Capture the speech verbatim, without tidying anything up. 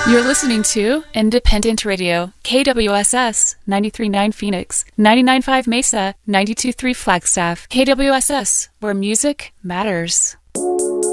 You're listening to Independent Radio, K W S S, ninety-three point nine Phoenix, ninety-nine point five Mesa, ninety-two point three Flagstaff, K W S S, where music matters.